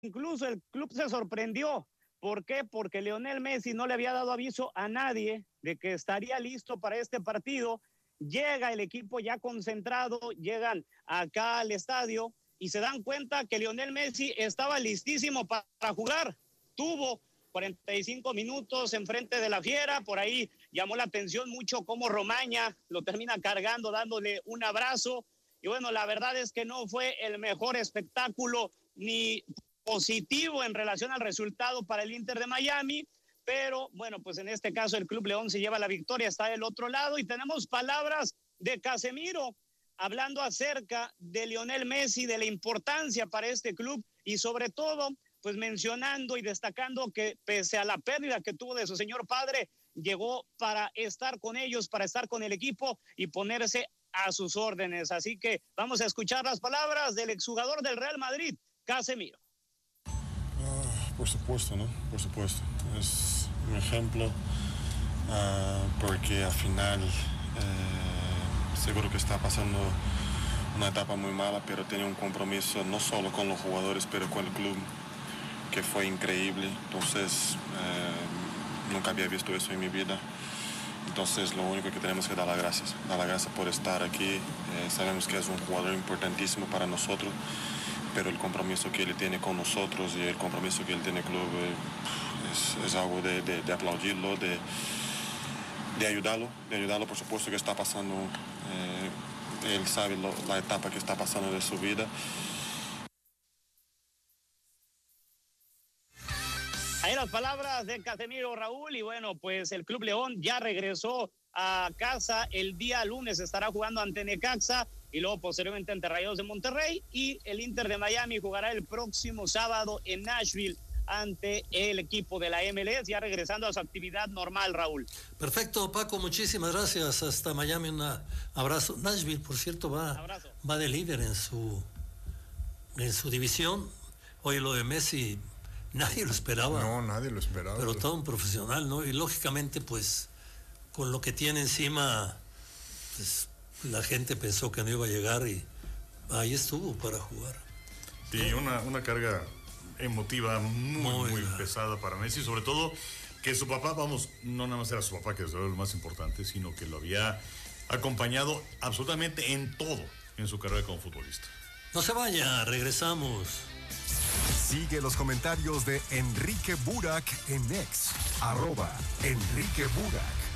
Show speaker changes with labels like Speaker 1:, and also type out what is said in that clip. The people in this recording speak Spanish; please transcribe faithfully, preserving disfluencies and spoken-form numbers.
Speaker 1: Incluso el club se sorprendió. ¿Por qué? Porque Lionel Messi no le había dado aviso a nadie de que estaría listo para este partido. Llega el equipo ya concentrado, llegan acá al estadio y se dan cuenta que Lionel Messi estaba listísimo para jugar. Tuvo cuarenta y cinco minutos enfrente de la Fiera, por ahí llamó la atención mucho cómo Romaña lo termina cargando, dándole un abrazo. Y bueno, la verdad es que no fue el mejor espectáculo ni positivo en relación al resultado para el Inter de Miami, pero bueno, pues en este caso el Club León se lleva la victoria, está del otro lado y tenemos palabras de Casemiro hablando acerca de Lionel Messi, de la importancia para este club y sobre todo pues mencionando y destacando que pese a la pérdida que tuvo de su señor padre, llegó para estar con ellos, para estar con el equipo y ponerse a sus órdenes. Así que vamos a escuchar las palabras del exjugador del Real Madrid, Casemiro.
Speaker 2: Uh, por supuesto, ¿no? Por supuesto. Es un ejemplo uh, porque al final uh, seguro que está pasando una etapa muy mala, pero tiene un compromiso no solo con los jugadores, pero con el club, que fue increíble. Entonces, uh, nunca había visto eso en mi vida. Entonces, lo único que tenemos que dar las gracias. Dar las gracias por estar aquí. Eh, sabemos que es un jugador importantísimo para nosotros, pero el compromiso que él tiene con nosotros y el compromiso que él tiene con el club eh, es, es algo de, de, de aplaudirlo, de, de ayudarlo, de ayudarlo, por supuesto que está pasando, eh, él sabe lo, la etapa que está pasando de su vida.
Speaker 1: Ahí las palabras de Casemiro, Raúl, y bueno, pues el Club León ya regresó a casa el día lunes, estará jugando ante Necaxa y luego posteriormente ante Rayados de Monterrey, y el Inter de Miami jugará el próximo sábado en Nashville ante el equipo de la M L S, ya regresando a su actividad normal, Raúl.
Speaker 3: Perfecto, Paco, muchísimas gracias, hasta Miami, un abrazo. Nashville, por cierto, va, abrazo. va de líder en su, en su división. Hoy lo de Messi, nadie lo esperaba.
Speaker 4: No, nadie lo esperaba.
Speaker 3: Pero todo un profesional, ¿no? Y lógicamente, pues, con lo que tiene encima, pues, la gente pensó que no iba a llegar y ahí estuvo para jugar.
Speaker 4: Sí, una, una carga emotiva muy, muy, muy pesada para Messi, sobre todo que su papá, vamos, no nada más era su papá, que es lo más importante, sino que lo había acompañado absolutamente en todo en su carrera como futbolista.
Speaker 3: No se vaya, regresamos.
Speaker 5: Sigue los comentarios de Enrique Burak en X, arroba Enrique Burak.